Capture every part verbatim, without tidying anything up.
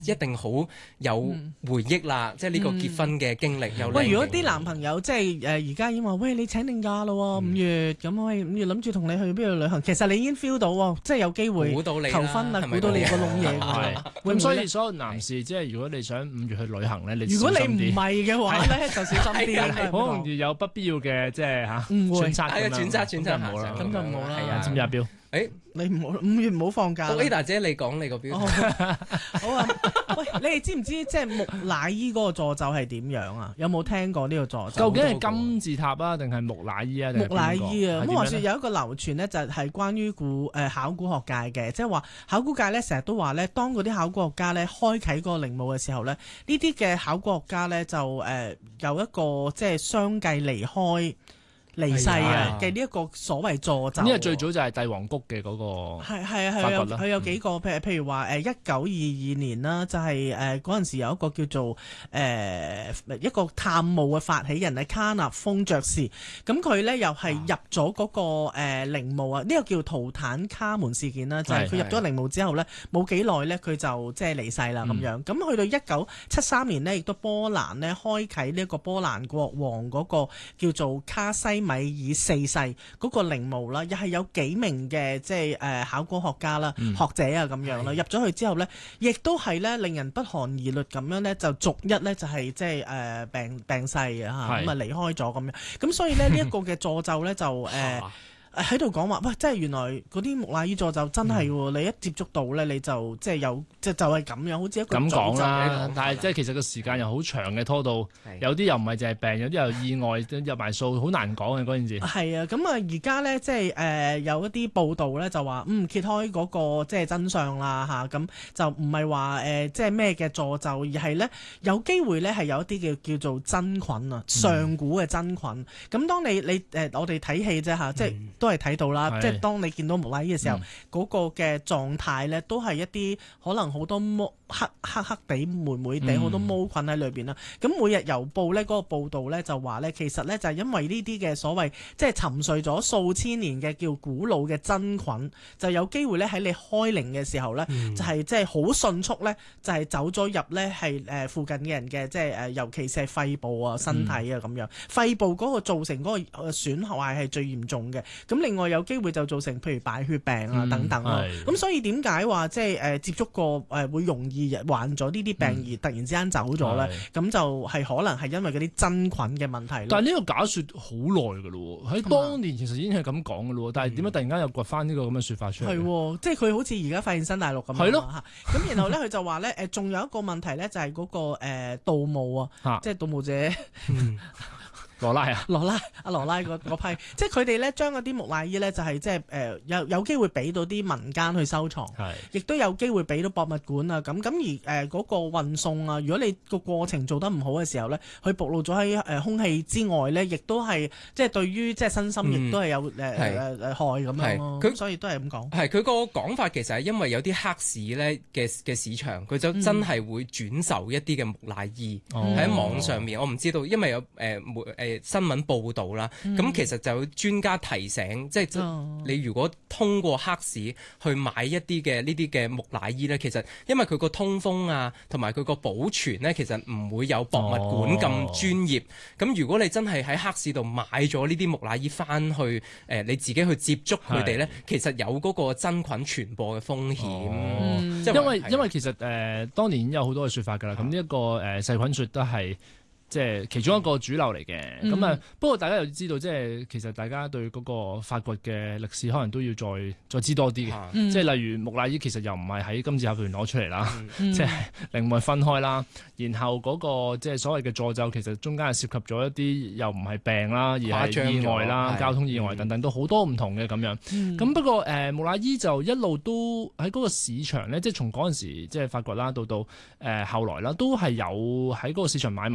一定好有回憶啦，嗯、即係呢個結婚嘅經歷有。 喂，如果啲男朋友即係誒而家已經話，喂，你請定假咯，五、嗯、月咁，喂，五月諗住同你去邊度旅行，其實你已經 feel 到，即係有機會求婚啦，估到你個窿嘢。 係咁，所以所有男士即係如果你想五月去旅行咧，你如果你唔係嘅話咧，就小心啲， 好容易有不必要嘅即係嚇揣測咁樣。 揣測揣測唔好啦， 咁就唔好啦。 係啊， 知唔知阿標？ 誒， 你唔好五月唔好放假。 A 大姐，你講你個標。 好啊，喂，你哋知唔知即係木乃伊嗰個詛咒係點樣啊？有冇聽過呢個詛咒？ 究竟係金字塔啊，定係木乃伊啊？ 木乃伊啊，咁話說有一個流傳咧，就係關於古誒考古學界嘅，即係話考古界咧成日都話咧，當嗰啲考古學家咧開啟嗰個陵墓嘅時候咧，呢啲嘅考古學家咧就誒有一個即係相繼離開。離世啊嘅呢一個所謂詛咒， 呢個最早就係帝王谷嘅嗰個係係啊係啊，佢有幾個譬如譬如話誒一九二二年啦，就係誒嗰陣時有一個叫做誒、呃、一個探墓嘅發起人係卡納豐爵士，咁佢咧又係入咗嗰、那個誒陵墓啊，呢、這個叫圖坦卡門事件啦，就係、是、佢入咗陵墓之後咧冇幾耐咧佢就即係離世啦咁樣，咁、嗯、去到一九七三年呢，亦都波蘭咧開啟呢一個波蘭國王嗰個叫做卡西米爾四世嗰個陵墓啦，又係有幾名嘅即係誒考古學家啦、嗯、學者啊咁樣啦，入咗去之後咧，亦都係咧令人不寒而慄咁樣咧，就逐一咧就係即係誒病病逝嘅嚇，咁啊離開咗咁樣，咁所以咧呢一個嘅詛咒咧就誒。呃喺度講話，喂，即係原來嗰啲木乃伊詛咒真係喎，嗯、你一接觸到咧，你就即係有，即係就係、是、咁樣，好似一個詛咒咁講啦。 但係即係其實個時間又好長嘅，拖到有啲又唔係淨係病，有啲又意外入埋數，好難講嘅嗰件事。係啊，咁啊而家咧即係誒、呃、有一啲報道咧就話，嗯揭開嗰、那個即係真相啦嚇，咁、啊、就唔係話誒即係咩嘅詛咒，而係咧有機會咧係有一啲叫叫做真菌啊，上古嘅真菌。咁、嗯、當你你誒、呃、我哋睇戲啫嚇，即係。嗯都係睇到啦，即係當你見到木乃伊嘅時候，嗰、嗯、個嘅狀態咧，都係一啲可能好多毛黑黑黑地、霉霉地好多毛菌喺裏邊啦。咁、嗯、每日郵報咧嗰個報導咧就話咧，其實咧就係因為呢啲嘅所謂即係沉睡咗數千年嘅叫古老嘅真菌，就有機會咧喺你開靈嘅時候咧，嗯、就係即係好迅速咧，就係走咗入咧係誒附近嘅人嘅即係誒，尤其是係肺部啊、身體啊咁樣。嗯、肺部嗰個造成嗰個損壞係最嚴重嘅。咁另外有機會就造成譬如敗血病啊等等咯，咁、嗯、所以點解話即係誒接觸過誒會容易患咗呢啲病而突然之間走咗咧？咁、嗯、就係可能係因為嗰啲真菌嘅問題。 但係呢個假説好耐㗎咯喎，喺當年其實已經係咁講㗎咯喎，但係點解突然間又掘翻呢個咁嘅説法出嚟？係喎， 即係佢好似而家發現新大陸咁樣。係咯的，咁然後咧佢就話咧誒，仲有一個問題咧就係嗰、嗰個誒、呃、盜墓啊，即係盜墓者。嗯羅拉啊， 羅拉阿羅拉嗰批，即係佢哋咧將嗰啲木乃伊咧就係即係誒有有機會俾到啲民間去收藏，亦都有機會俾到博物館啊咁咁而誒嗰個運送啊，如果你個過程做得唔好嘅時候咧，佢暴露咗喺誒空氣之外咧，亦都係即係對於即係身心亦都係有誒誒誒害咁樣咯。佢所以都係咁講。係佢個講法其實係因為有啲黑市咧嘅嘅市場，佢就真係會轉售一啲嘅木乃伊喺網上面。我唔知道，因為有誒媒誒。新聞報導啦，咁、嗯、其實就有專家提醒，即係、哦、你如果通過黑市去買一啲嘅呢啲嘅木乃伊咧，其實因為佢個通風啊，同埋佢個保存咧，其實唔會有博物館咁專業。咁、哦、如果你真係喺黑市度買咗呢啲木乃伊翻去，誒、呃、你自己去接觸佢哋咧，是其實有嗰個真菌傳播嘅風險。 哦嗯、因為因為其實誒、呃、當年有好多嘅説法㗎啦，咁呢一個誒、呃、細菌説都係。即係其中一個主流嚟嘅，咁啊、嗯，不過大家又知道，即係其實大家對嗰個發掘嘅歷史可能都要再再知多啲嘅，嗯、即係例如木乃伊其實又唔係喺金字塔度攞出嚟啦，嗯、即係另外分開啦，然後嗰、嗰個即係所謂嘅詛咒，其實中間係涉及咗一啲又唔係病啦，而係意外啦、交通意外等等，都好多唔同嘅咁樣。咁、嗯、不過誒、呃、木乃伊就一路都喺嗰個市場咧，即係從嗰陣時即係發掘啦，到到誒、呃、後來啦，都係有喺嗰個市場買賣，其中一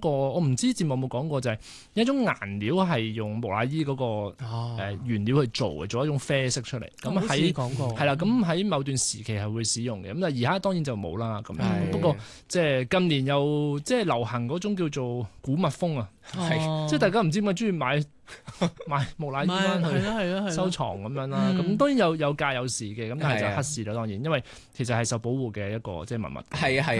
個我唔知節目有冇講過，就係有一種顏料係用木乃伊嗰個誒原料去做嘅，做一種啡色出嚟。咁喺係啦，咁喺某段時期係會使用嘅。咁啊而家當然就冇啦。咁不過即係近年又即係流行嗰種叫做古密風啊，即係大家唔知點解中意買買木乃伊翻去收藏咁樣啦。咁當然有有價有市嘅，咁但係就忽視啦當然，因為其實係受保護嘅一個即係文物。 係啊係